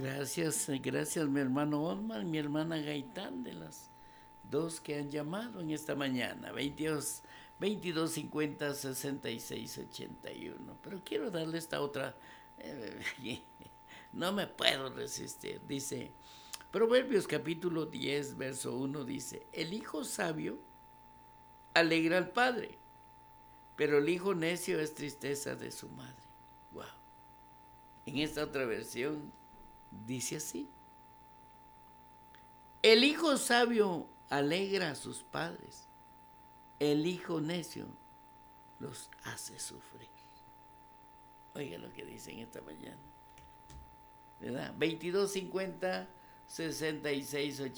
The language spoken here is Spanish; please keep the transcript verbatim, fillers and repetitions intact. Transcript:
Gracias, eh, gracias mi hermano Osman, mi hermana Gaitán, de las dos que han llamado en esta mañana, veintidós, veintidós cincuenta, sesenta y seis ochenta y uno. Pero quiero darle esta otra, eh, no me puedo resistir. Dice, Proverbios capítulo diez, verso uno dice, el hijo sabio alegra al padre, pero el hijo necio es tristeza de su madre. Wow. En esta otra versión dice así, el hijo sabio alegra a sus padres, el hijo necio los hace sufrir. Oiga lo que dicen esta mañana, ¿verdad? veintidós cincuenta, sesenta y seis ochenta.